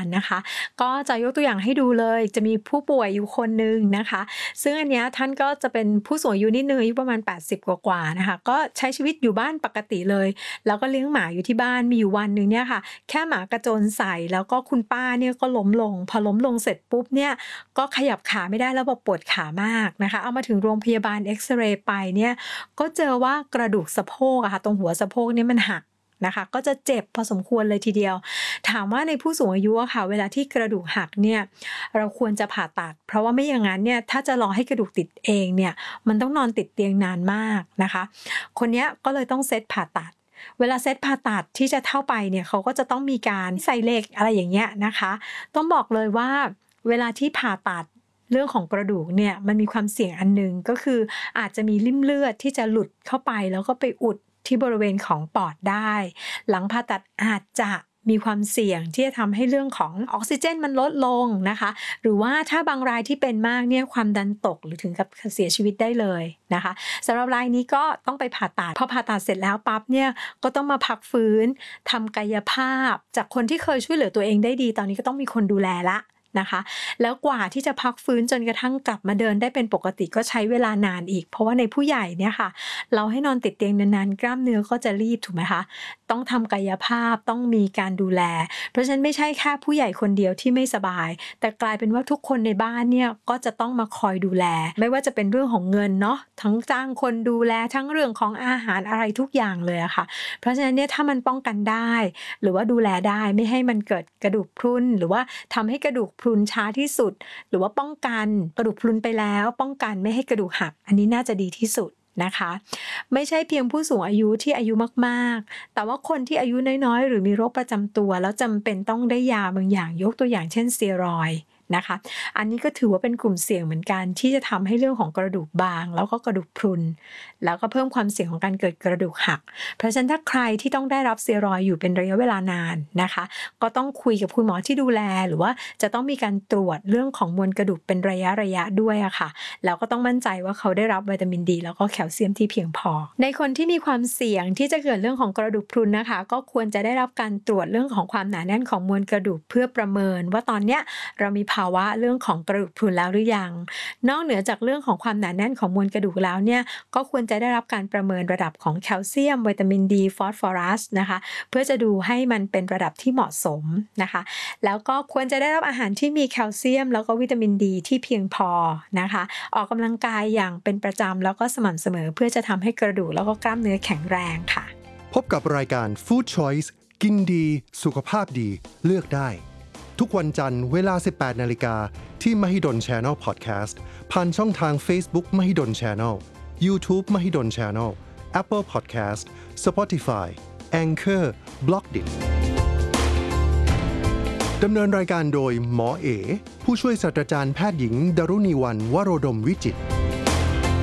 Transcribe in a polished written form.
นะคะก็จะยกตัวอย่างให้ดูเลยจะมีผู้ป่วยอยู่คนนึงนะคะซึ่งอันเนี้ยท่านก็จะเป็นผู้สูงอายุนิดนึงอายุประมาณ80กว่าๆนะคะก็ใช้ชีวิตอยู่บ้านปกติเลยแล้วก็เลี้ยงหมาอยู่ที่บ้านมีอยู่วันนึงเนี่ยค่ะแค่หมากระโจนใส่แล้วก็คุณป้าเนี่ยก็ล้มลงพอล้มลงเสร็จปุ๊บเนี่ยก็ขยับขาไม่ได้แล้วบอกปวดขามากนะคะเอามาถึงโรงพยาบาลเอ็กซเรย์ไปเนี่ยก็เจอว่ากระดูกสะโพกอะค่ะตรงหัวสะโพกเนี่ยมันหักนะคะก็จะเจ็บพอสมควรเลยทีเดียวถามว่าในผู้สูงอายุอะค่ะเวลาที่กระดูกหักเนี่ยเราควรจะผ่าตัดเพราะว่าไม่อย่างนั้นเนี่ยถ้าจะรอให้กระดูกติดเองเนี่ยมันต้องนอนติดเตียงนานมากนะคะคนเนี้ยก็เลยต้องเซตผ่าตัดเวลาเซตผ่าตัดที่จะเข้าไปเนี่ยเขาก็จะต้องมีการใส่เหล็กอะไรอย่างเงี้ยนะคะต้องบอกเลยว่าเวลาที่ผ่าตัดเรื่องของกระดูกเนี่ยมันมีความเสี่ยงอันนึงก็คืออาจจะมีริ่มเลือดที่จะหลุดเข้าไปแล้วก็ไปอุดที่บริเวณของปอดได้หลังผ่าตัดอาจจะมีความเสี่ยงที่จะทำให้เรื่องของออกซิเจนมันลดลงนะคะหรือว่าถ้าบางรายที่เป็นมากเนี่ยความดันตกหรือถึงกับเสียชีวิตได้เลยนะคะสำหรับรายนี้ก็ต้องไปผ่าตัดพอผ่าตัดเสร็จแล้วปั๊บเนี่ยก็ต้องมาพักฟื้นทำกายภาพจากคนที่เคยช่วยเหลือตัวเองได้ดีตอนนี้ก็ต้องมีคนดูแลละนะคะแล้วกว่าที่จะพักฟื้นจนกระทั่งกลับมาเดินได้เป็นปกติก็ใช้เวลานานอีกเพราะว่าในผู้ใหญ่เนี่ยค่ะเราให้นอนติดเตียงนานๆกล้ามเนื้อก็จะรีบถูกไหมคะต้องทำกายภาพต้องมีการดูแลเพราะฉะนั้นไม่ใช่แค่ผู้ใหญ่คนเดียวที่ไม่สบายแต่กลายเป็นว่าทุกคนในบ้านเนี่ยก็จะต้องมาคอยดูแลไม่ว่าจะเป็นเรื่องของเงินเนาะทั้งจ้างคนดูแลทั้งเรื่องของอาหารอะไรทุกอย่างเลยอะค่ะเพราะฉะนั้นเนี่ยถ้ามันป้องกันได้หรือว่าดูแลได้ไม่ให้มันเกิดกระดูกพรุนหรือว่าทำให้กระดูกพรุนช้าที่สุดหรือว่าป้องกันกระดูกพรุนไปแล้วป้องกันไม่ให้กระดูกหักอันนี้น่าจะดีที่สุดนะคะไม่ใช่เพียงผู้สูงอายุที่อายุมากๆแต่ว่าคนที่อายุน้อยๆหรือมีโรคประจำตัวแล้วจำเป็นต้องได้ยาบางอย่างยกตัวอย่างเช่นสเตียรอยด์นะคะอันนี้ก็ถือว่าเป็นกลุ่มเสี่ยงเหมือนกันที่จะทำให้เรื่องของกระดูกบางแล้วก็กระดูกพรุนแล้วก็เพิ่มความเสี่ยงของการเกิดกระดูกหักเพราะฉะนั้นถ้าใครที่ต้องได้รับสเตียรอยด์อยู่เป็นระยะเวลานานนะคะก็ต้องคุยกับคุณหมอที่ดูแลหรือว่าจะต้องมีการตรวจเรื่องของมวลกระดูกเป็นระยะด้วยอะค่ะแล้วก็ต้องมั่นใจว่าเขาได้รับวิตามินดีแล้วก็แคลเซียมที่เพียงพอในคนที่มีความเสี่ยงที่จะเกิดเรื่องของกระดูกพรุนนะคะก็ควรจะได้รับการตรวจเรื่องของความหนาแน่นของมวลกระดูกเพื่อประเมินว่าตอนเนี้ยเรามีภาวะเรื่องของกระดูกพรุนแล้วหรือยังนอกเหนือจากเรื่องของความหนาแน่นของมวลกระดูกแล้วเนี่ยก็ควรจะได้รับการประเมินระดับของแคลเซียมวิตามินดีฟอสฟอรัสนะคะเพื่อจะดูให้มันเป็นระดับที่เหมาะสมนะคะแล้วก็ควรจะได้รับอาหารที่มีแคลเซียมแล้วก็วิตามินดีที่เพียงพอนะคะออกกำลังกายอย่างเป็นประจำแล้วก็สม่ำเสมอเพื่อจะทำให้กระดูกแล้วก็กล้ามเนื้อแข็งแรงค่ะพบกับรายการ Food Choice กินดีสุขภาพดีเลือกได้ทุกวันจันทร์เวลา 18:00 น.ที่ Mahidol Channel Podcast ผ่านช่องทาง Facebook Mahidol Channel YouTube Mahidol Channel Apple Podcast Spotify Anchor Blockdit ดำเนินรายการโดยหมอเอผู้ช่วยศาสตราจารย์แพทย์หญิงดรุณีวรรณ วโรดมวิจิตร